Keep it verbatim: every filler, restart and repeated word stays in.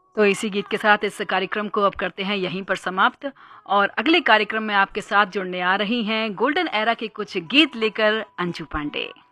तो इसी गीत के साथ इस कार्यक्रम को अब करते हैं यहीं पर समाप्त और अगले कार्यक्रम में आपके साथ जुड़ने आ रही हैं गोल्डन एरा के कुछ गीत लेकर अंजू पांडे।